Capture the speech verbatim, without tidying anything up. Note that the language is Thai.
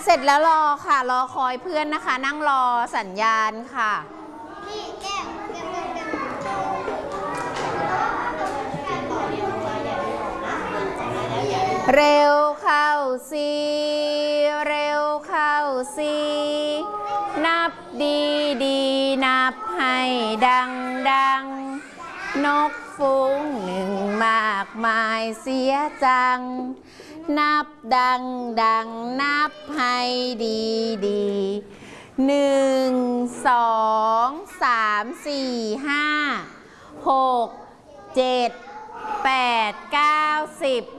เสร็จแล้วรอค่ะรอคอยเพื่อนนะคะนั่งรอสัญญาณค่ะนี่แก้วแก้วแก้วเร็วเข้าสิเร็วเข้าสินับดีดีนับให้ดังดังนกฟุ้งหนึ่งมากมายเสียจังนับดังดังนับให้ดีดีหนึ่งสองสามสี่ห้าหกเจ็ดแปดเก้าสิบ